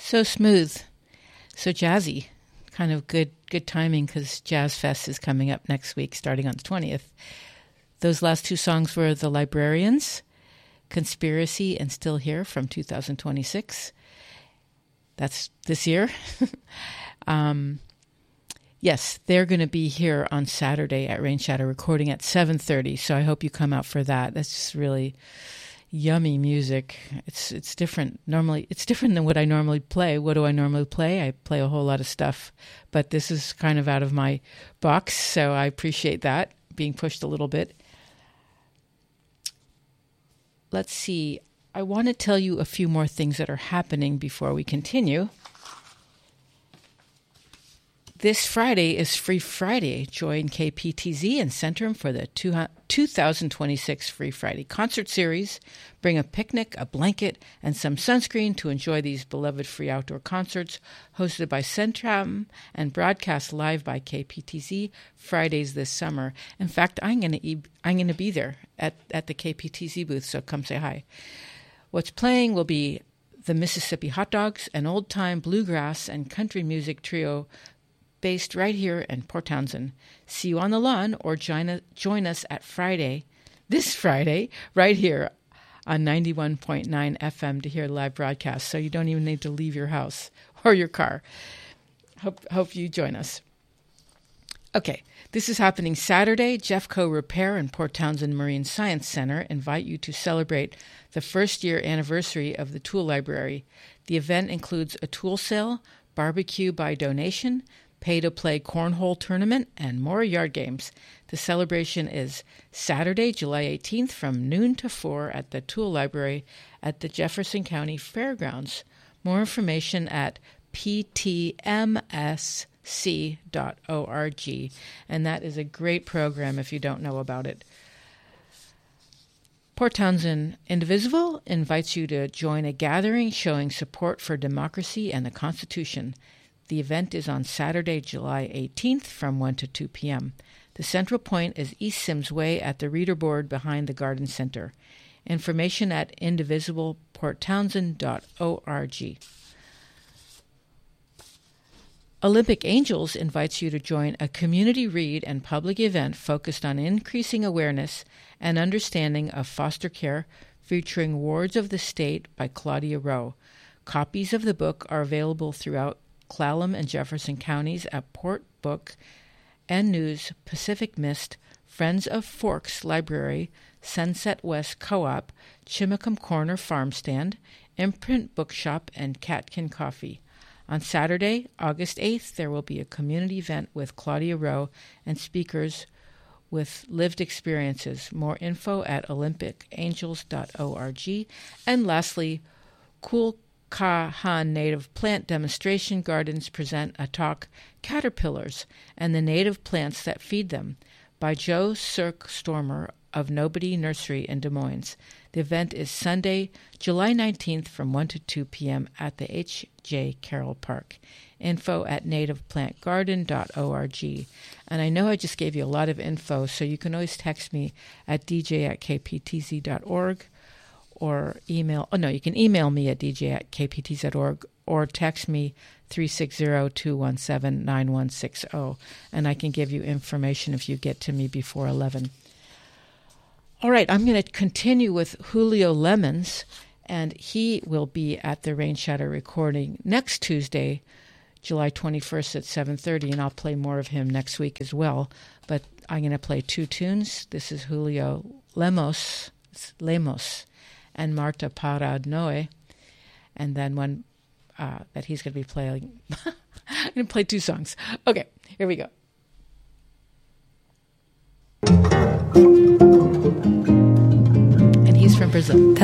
So smooth, so jazzy, kind of good timing because Jazz Fest is coming up next week, starting on the 20th. Those last two songs were The Librarians, Conspiracy, and Still Here from 2026. That's this year. Yes, they're going to be here on Saturday at Rain Shadow recording at 7:30, so I hope you come out for that. That's just really yummy music. It's different. Normally, it's different than what I normally play. What do I normally play? I play a whole lot of stuff, but this is kind of out of my box, so I appreciate that, being pushed a little bit. Let's see. I want to tell you a few more things that are happening before we continue. This Friday is Free Friday. Join KPTZ and Centrum for the 2026 Free Friday concert series. Bring a picnic, a blanket, and some sunscreen to enjoy these beloved free outdoor concerts hosted by Centrum and broadcast live by KPTZ Fridays this summer. In fact, I'm going to be there at the KPTZ booth, so come say hi. What's playing will be the Mississippi Hot Dogs, an old-time bluegrass and country music trio based right here in Port Townsend. See you on the lawn or join us at this Friday, right here on 91.9 FM to hear the live broadcast, so you don't even need to leave your house or your car. Hope you join us. Okay, this is happening Saturday. Jeffco Repair and Port Townsend Marine Science Center invite you to celebrate the first-year anniversary of the Tool Library. The event includes a tool sale, barbecue by donation, pay-to-play cornhole tournament, and more yard games. The celebration is Saturday, July 18th from noon to 4 at the Tool Library at the Jefferson County Fairgrounds. More information at ptmsc.org, and that is a great program if you don't know about it. Port Townsend Indivisible invites you to join a gathering showing support for democracy and the Constitution. The event is on Saturday, July 18th from 1 to 2 p.m. The central point is East Sims Way at the reader board behind the Garden Center. Information at indivisibleporttownsend.org. Olympic Angels invites you to join a community read and public event focused on increasing awareness and understanding of foster care, featuring Wards of the State by Claudia Rowe. Copies of the book are available throughout Clallam and Jefferson counties at Port Book and News, Pacific Mist, Friends of Forks Library, Sunset West Co-op, Chimacum Corner Farm Stand, Imprint Bookshop, and Catkin Coffee. On Saturday, August 8th, there will be a community event with Claudia Rowe and speakers with lived experiences. More info at olympicangels.org. And lastly, Cool Kahan Native Plant Demonstration Gardens present a talk, Caterpillars and the Native Plants That Feed Them, by Joe Cirque Stormer of Nobody Nursery in Des Moines. The event is Sunday, July 19th from 1 to 2 p.m. at the H.J. Carroll Park. Info at nativeplantgarden.org. And I know I just gave you a lot of info, so you can always text me at dj@kptz.org. Or you can email me at dj@kptz.org or text me 360-217-9160, and I can give you information if you get to me before 11. All right, I'm going to continue with Julio Lemons, and he will be at the Rain Shadow recording next Tuesday, July 21st at 7:30, and I'll play more of him next week as well. But I'm going to play two tunes. This is Julio Lemos, and Marta Paradnoe, and then one that he's going to be playing. I'm going to play two songs. Okay, here we go. And he's from Brazil.